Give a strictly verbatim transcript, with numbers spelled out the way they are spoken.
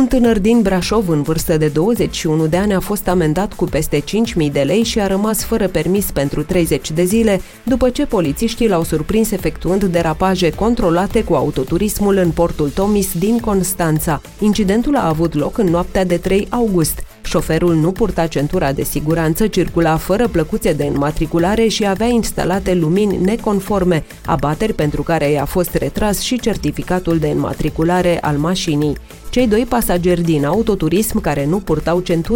Un tânăr din Brașov, în vârstă de douăzeci și unu de ani, a fost amendat cu peste cinci mii de lei și a rămas fără permis pentru treizeci de zile, după ce polițiștii l-au surprins efectuând derapaje controlate cu autoturismul în portul Tomis din Constanța. Incidentul a avut loc în noaptea de trei august. Șoferul nu purta centura de siguranță, circula fără plăcuțe de înmatriculare și avea instalate lumini neconforme, abateri pentru care i-a fost retras și certificatul de înmatriculare al mașinii. Cei doi pasageri din autoturism care nu purtau centură